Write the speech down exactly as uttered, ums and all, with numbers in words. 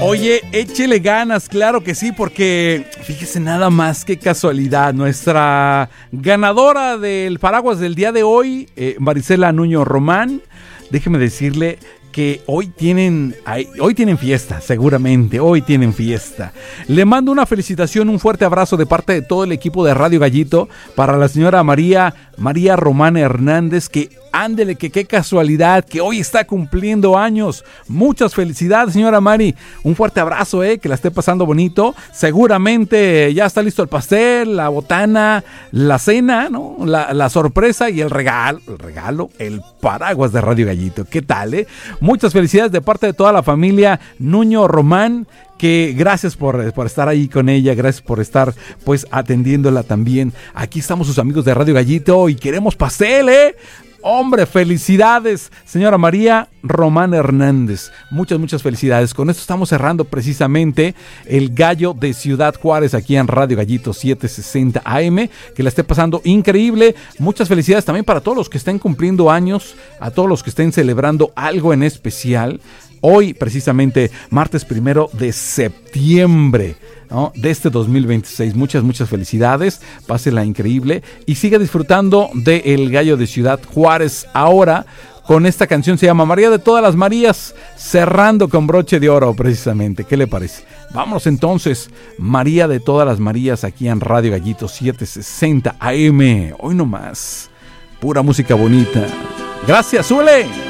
Oye, échele ganas, claro que sí, porque fíjese nada más qué casualidad. Nuestra ganadora del paraguas del día de hoy, eh, Marisela Nuño Román, déjeme decirle que hoy tienen, hoy tienen fiesta, seguramente, hoy tienen fiesta. Le mando una felicitación, un fuerte abrazo de parte de todo el equipo de Radio Gallito para la señora María, María Román Hernández, que ándele, que qué casualidad, que hoy está cumpliendo años. Muchas felicidades, señora Mari. Un fuerte abrazo, eh, que la esté pasando bonito. Seguramente ya está listo el pastel, la botana, la cena, ¿no? La, la sorpresa y el regalo, el regalo, el paraguas de Radio Gallito. ¿Qué tal, eh? Muchas felicidades de parte de toda la familia Nuño Román, que gracias por, por estar ahí con ella, gracias por estar pues atendiéndola también. Aquí estamos sus amigos de Radio Gallito y queremos pastel, ¿eh? Hombre, felicidades, señora María Román Hernández. Muchas, muchas felicidades. Con esto estamos cerrando precisamente el Gallo de Ciudad Juárez aquí en Radio Gallito setecientos sesenta A M. Que la esté pasando increíble. Muchas felicidades también para todos los que estén cumpliendo años, a todos los que estén celebrando algo en especial. Hoy, precisamente, martes primero de septiembre, ¿no?, de este dos mil veintiséis. Muchas, muchas felicidades. Pásela increíble y siga disfrutando de El Gallo de Ciudad Juárez ahora con esta canción. Se llama María de todas las Marías, cerrando con broche de oro precisamente. ¿Qué le parece? Vámonos entonces. María de todas las Marías aquí en Radio Gallito setecientos sesenta A M. Hoy nomás. Pura música bonita. Gracias, súbele.